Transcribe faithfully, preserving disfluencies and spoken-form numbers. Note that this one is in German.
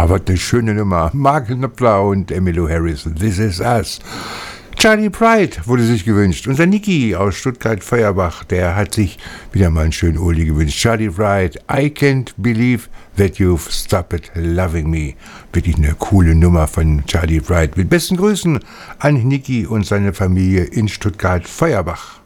Ja, was eine schöne Nummer. Mark Knopfler und Emmylou Harris, This Is Us. Charlie Pride wurde sich gewünscht. Unser Niki aus Stuttgart-Feuerbach, der hat sich wieder mal einen schönen Oldie gewünscht. Charlie Pride, I Can't Believe That You've Stopped Loving Me. Wirklich eine coole Nummer von Charlie Pride. Mit besten Grüßen an Niki und seine Familie in Stuttgart-Feuerbach.